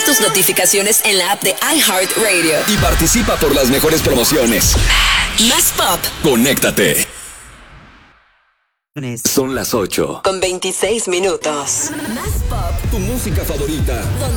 tus notificaciones en la app de iHeartRadio. Y participa por las mejores promociones. Más pop. Conéctate. Son las 8. Con 26 minutos. Más pop. Tu música favorita. Donde